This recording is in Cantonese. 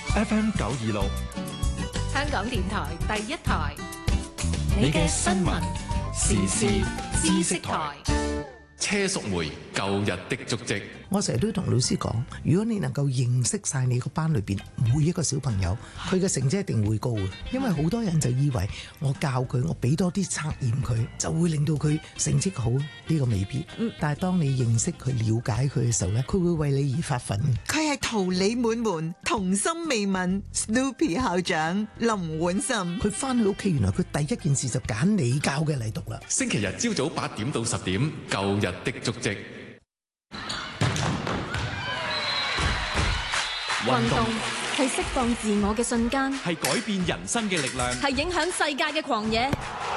FM 926， 香港電台第一台， 你嘅新聞時事知識台。 車淑梅舊日的足跡。 我成日都同老師講，如果你能夠認識晒你個班裏邊每一個小朋友，佢嘅成績一定會高嘅。因為好多人就以為我教佢，我俾多啲測驗佢，就會令到佢成績好。呢個未必。但係當你認識佢、了解佢嘅時候呢，佢會為你而發奮。 佢係桃李滿門、童心未泯 Snoopy 校長林婉岑。 佢翻去屋企，原來佢第一件事就揀你教嘅嚟讀啦。 星期日朝早8點到10點，舊日的足跡。 運動係釋放自我嘅瞬間， 係改變人生嘅力量， 係影響世界嘅狂野。